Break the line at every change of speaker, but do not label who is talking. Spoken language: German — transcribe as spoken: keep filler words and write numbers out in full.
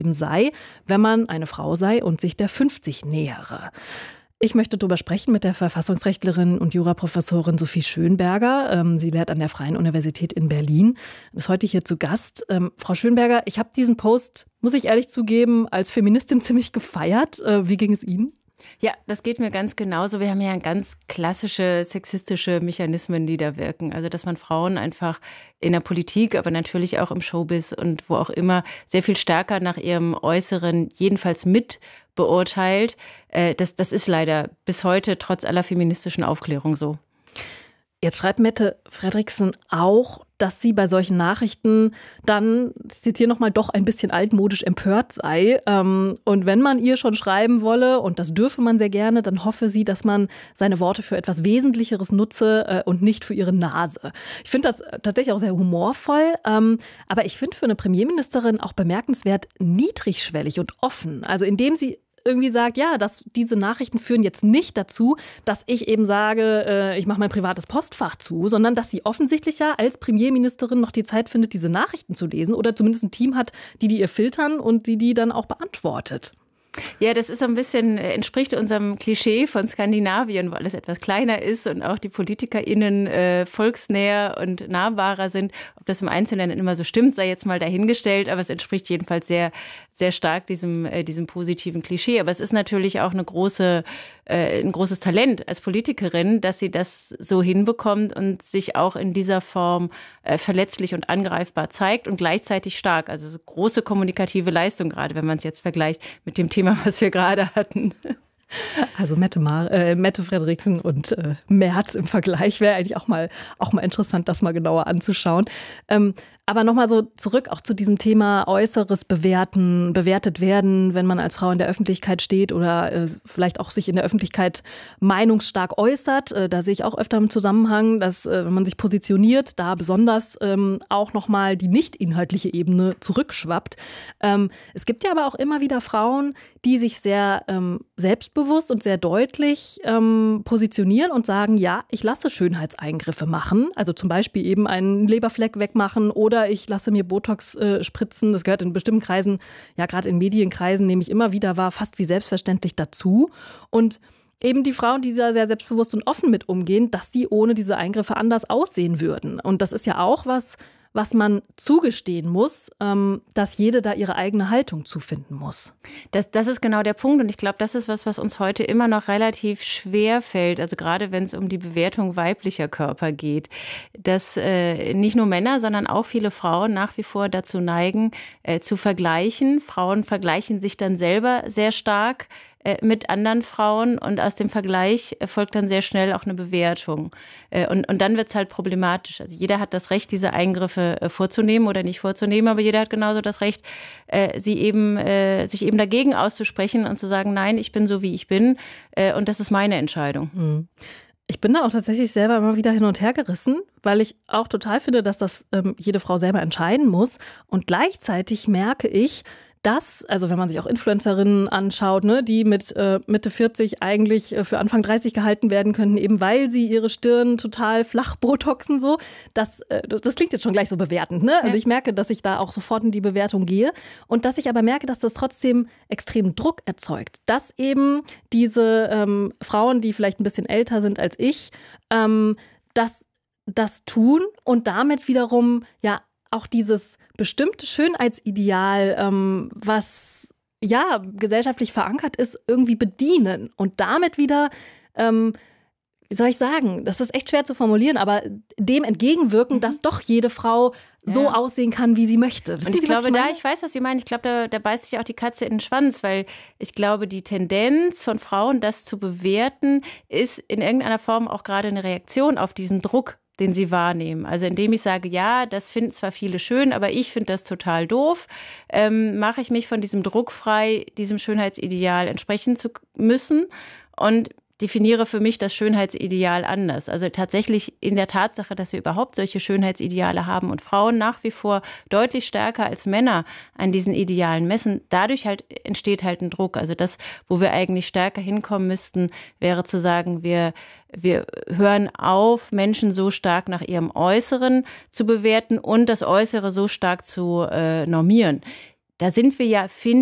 sei, wenn man eine Frau sei und sich der fünfzig nähere. Ich möchte darüber sprechen mit der Verfassungsrechtlerin und Juraprofessorin Sophie Schönberger. Sie lehrt an der Freien Universität in Berlin, ist heute hier zu Gast. Ähm, Frau Schönberger, ich habe diesen Post, muss ich ehrlich zugeben, als Feministin ziemlich gefeiert. Äh, wie ging es Ihnen?
Ja, das geht mir ganz genauso. Wir haben ja ganz klassische sexistische Mechanismen, die da wirken. Also, dass man Frauen einfach in der Politik, aber natürlich auch im Showbiz und wo auch immer sehr viel stärker nach ihrem Äußeren jedenfalls mit beurteilt. Das, das ist leider bis heute trotz aller feministischen Aufklärung so.
Jetzt schreibt Mette Frederiksen auch, dass sie bei solchen Nachrichten dann, ich zitiere nochmal, doch ein bisschen altmodisch empört sei. Und wenn man ihr schon schreiben wolle, und das dürfe man sehr gerne, dann hoffe sie, dass man seine Worte für etwas Wesentlicheres nutze und nicht für ihre Nase. Ich finde das tatsächlich auch sehr humorvoll, aber ich finde für eine Premierministerin auch bemerkenswert niedrigschwellig und offen. Also indem sie irgendwie sagt, ja, dass diese Nachrichten führen jetzt nicht dazu, dass ich eben sage, äh, ich mache mein privates Postfach zu, sondern dass sie offensichtlich ja als Premierministerin noch die Zeit findet, diese Nachrichten zu lesen oder zumindest ein Team hat, die die ihr filtern und die die dann auch beantwortet.
Ja, das ist so ein bisschen, entspricht unserem Klischee von Skandinavien, wo alles etwas kleiner ist und auch die PolitikerInnen äh, volksnäher und nahbarer sind. Ob das im Einzelnen immer so stimmt, sei jetzt mal dahingestellt, aber es entspricht jedenfalls sehr, sehr stark diesem, äh, diesem positiven Klischee. Aber es ist natürlich auch eine große, äh, ein großes Talent als Politikerin, dass sie das so hinbekommt und sich auch in dieser Form äh, verletzlich und angreifbar zeigt und gleichzeitig stark. Also große kommunikative Leistung, gerade wenn man es jetzt vergleicht mit dem Thema, was wir gerade hatten.
Also Mette, Mar- äh, Mette Frederiksen und äh, Merz im Vergleich wäre eigentlich auch mal, auch mal interessant, das mal genauer anzuschauen. Ähm, aber nochmal so zurück auch zu diesem Thema Äußeres bewerten, bewertet werden, wenn man als Frau in der Öffentlichkeit steht oder äh, vielleicht auch sich in der Öffentlichkeit meinungsstark äußert. Äh, da sehe ich auch öfter im Zusammenhang, dass äh, wenn man sich positioniert, da besonders ähm, auch nochmal die nicht inhaltliche Ebene zurückschwappt. Ähm, es gibt ja aber auch immer wieder Frauen, die sich sehr ähm, selbstbewusst und sehr deutlich ähm, positionieren und sagen, ja, ich lasse Schönheitseingriffe machen, also zum Beispiel eben einen Leberfleck wegmachen oder ich lasse mir Botox äh, spritzen. Das gehört in bestimmten Kreisen, ja gerade in Medienkreisen, nehme ich immer wieder wahr, fast wie selbstverständlich dazu. Und eben die Frauen, die da sehr selbstbewusst und offen mit umgehen, dass sie ohne diese Eingriffe anders aussehen würden. Und das ist ja auch was, was man zugestehen muss, ähm, dass jede da ihre eigene Haltung zufinden muss.
Das, das ist genau der Punkt und ich glaube, das ist was, was uns heute immer noch relativ schwer fällt, also gerade wenn es um die Bewertung weiblicher Körper geht, dass äh, nicht nur Männer, sondern auch viele Frauen nach wie vor dazu neigen, äh, zu vergleichen. Frauen vergleichen sich dann selber sehr stark mit anderen Frauen und aus dem Vergleich folgt dann sehr schnell auch eine Bewertung. Und, und dann wird es halt problematisch. Also jeder hat das Recht, diese Eingriffe vorzunehmen oder nicht vorzunehmen, aber jeder hat genauso das Recht, sie eben, sich eben dagegen auszusprechen und zu sagen, nein, ich bin so, wie ich bin und das ist meine Entscheidung.
Mhm. Ich bin da auch tatsächlich selber immer wieder hin und her gerissen, weil ich auch total finde, dass das ähm, jede Frau selber entscheiden muss. Und gleichzeitig merke ich, dass, also wenn man sich auch Influencerinnen anschaut, ne, die mit äh, Mitte vierzig eigentlich äh, für Anfang dreißig gehalten werden könnten, eben weil sie ihre Stirn total flach botoxen so, das, äh, das klingt jetzt schon gleich so bewertend, ne? Also ich merke, dass ich da auch sofort in die Bewertung gehe und dass ich aber merke, dass das trotzdem extrem Druck erzeugt, dass eben diese ähm, Frauen, die vielleicht ein bisschen älter sind als ich, ähm, das, das tun und damit wiederum ja auch dieses bestimmte Schönheitsideal, ähm, was ja gesellschaftlich verankert ist, irgendwie bedienen und damit wieder, ähm, wie soll ich sagen, das ist echt schwer zu formulieren, aber dem entgegenwirken, mhm. dass doch jede Frau so ja. aussehen kann, wie sie möchte.
Wissen und ich sie, glaube, ich da, ich weiß, was Sie meinen, ich glaube, da, da beißt sich auch die Katze in den Schwanz, weil ich glaube, die Tendenz von Frauen, das zu bewerten, ist in irgendeiner Form auch gerade eine Reaktion auf diesen Druck, den sie wahrnehmen. Also indem ich sage, ja, das finden zwar viele schön, aber ich finde das total doof, ähm, mache ich mich von diesem Druck frei, diesem Schönheitsideal entsprechen zu müssen und definiere für mich das Schönheitsideal anders. Also tatsächlich in der Tatsache, dass wir überhaupt solche Schönheitsideale haben und Frauen nach wie vor deutlich stärker als Männer an diesen Idealen messen, dadurch halt entsteht halt ein Druck. Also das, wo wir eigentlich stärker hinkommen müssten, wäre zu sagen, wir Wir hören auf, Menschen so stark nach ihrem Äußeren zu bewerten und das Äußere so stark zu äh, normieren. Da sind wir ja, finde